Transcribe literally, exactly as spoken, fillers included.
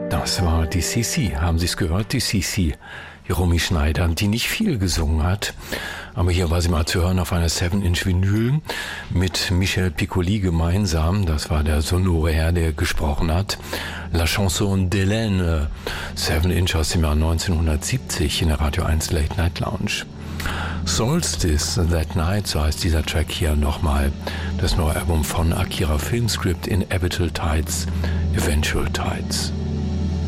Das war die C C, haben Sie es gehört? Die C C, die Romy Schneider, die nicht viel gesungen hat. Aber hier war sie mal zu hören auf einer seven inch Vinyl mit Michel Piccoli gemeinsam. Das war der sonore Herr, der gesprochen hat. La Chanson d'Hélène, seven inch aus dem Jahr neunzehnhundertsiebzig in der Radio eins Late Night Lounge. Solstice That Night, so heißt dieser Track hier nochmal. Das neue Album von Akira Filmscript, Inevitable Tides, Eventual Tides.